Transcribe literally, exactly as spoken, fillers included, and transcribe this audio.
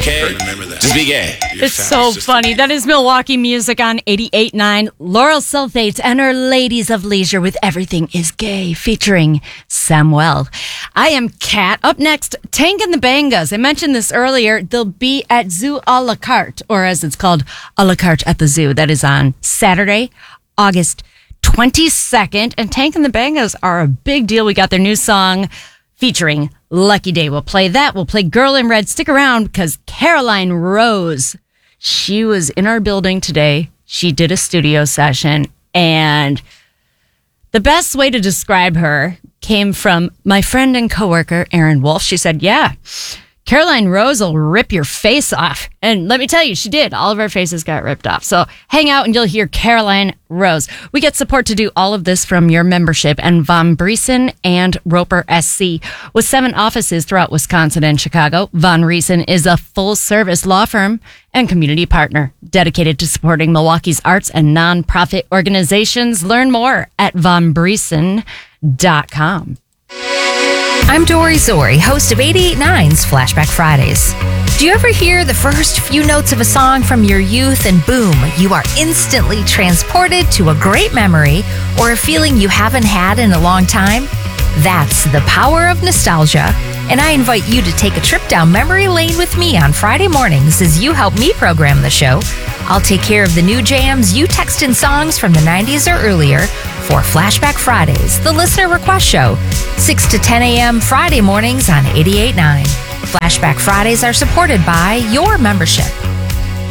okay? Remember that. Just be gay. Your It's family's so just funny. That is Milwaukee Music on eighty-eight point nine. Laurel Sulfates and her Ladies of Leisure with Everything is Gay, featuring Samuel. I am Kat. Up next, Tank and the Bangas. I mentioned this earlier. They'll be at Zoo a la carte, or as it's called, a la carte at the zoo. That is on Saturday, August twenty-second. And Tank and the Bangas are a big deal. We got their new song featuring Lucky Day. We'll play that. We'll play Girl in Red. Stick around because Caroline Rose, she was in our building today. She did a studio session, and the best way to describe her came from my friend and coworker, Erin Wolf. She said, yeah, Caroline Rose will rip your face off. And let me tell you, she did. All of our faces got ripped off. So hang out and you'll hear Caroline Rose. We get support to do all of this from your membership and Von Briesen and Roper S C. With seven offices throughout Wisconsin and Chicago, Von Briesen is a full-service law firm and community partner dedicated to supporting Milwaukee's arts and nonprofit organizations. Learn more at von briesen dot com. I'm Dory Zori, host of eighty-eight point nine's Flashback Fridays. Do you ever hear the first few notes of a song from your youth and boom, you are instantly transported to a great memory or a feeling you haven't had in a long time? That's the power of nostalgia, and I invite you to take a trip down memory lane with me on Friday mornings as you help me program the show. I'll take care of the new jams you text in songs from the nineties or earlier for Flashback Fridays, the listener request show, six to ten a.m. Friday mornings on eighty-eight point nine. Flashback Fridays are supported by your membership.